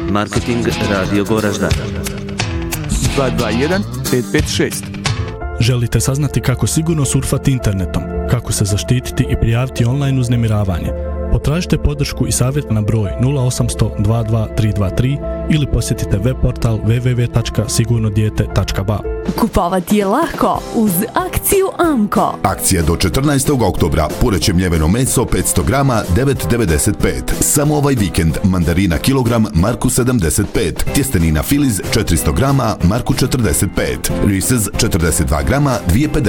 Marketing Radio Goraždan 221 556. Želite saznati kako sigurno surfati internetom, kako se zaštititi i prijaviti online uznemiravanje? Potražite podršku i savjet na broj 0800 22 323 ili posjetite web portal www.sigurnodijete.ba. Kupovati je lako uz akciju Amko. Akcija do 14. oktobra. Pureće mljeveno meso 500 grama 9,95. Samo ovaj vikend mandarina kilogram marku 75. Tjestenina Filiz 400 grama marku 45. Reese's 42 grama 2,50.